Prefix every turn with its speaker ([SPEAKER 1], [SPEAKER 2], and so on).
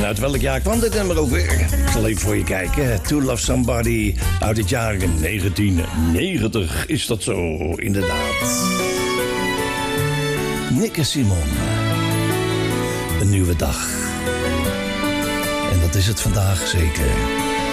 [SPEAKER 1] uit welk jaar kwam dit nummer ook weer? Ik zal even voor je kijken. To Love Somebody uit het jaar 1990 is dat zo, inderdaad. Nick en Simon. Een nieuwe dag. En dat is het vandaag zeker.